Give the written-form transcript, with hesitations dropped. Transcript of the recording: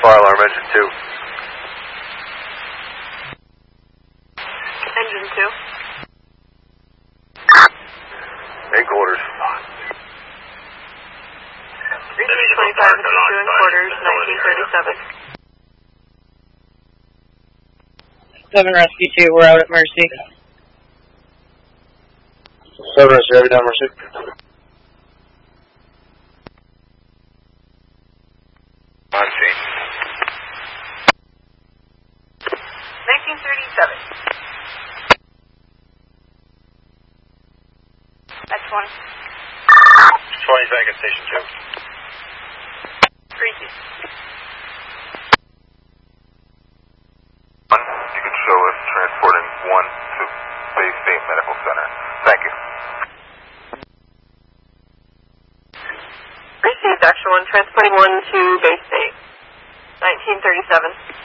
fire alarm, engine 2. Engine 2. Make orders. 3325 is issuing quarters, 1937. 7 Rescue 2, we're out at Mercy. 7 Rescue, heavy down, Mercy. On scene. 1937. At 20. 20 seconds, station 2. Greasy. You can show us transporting 1 to Bay State Medical Center. Thank you. Received, Actual 1, transporting 1 to Bay State. 1937.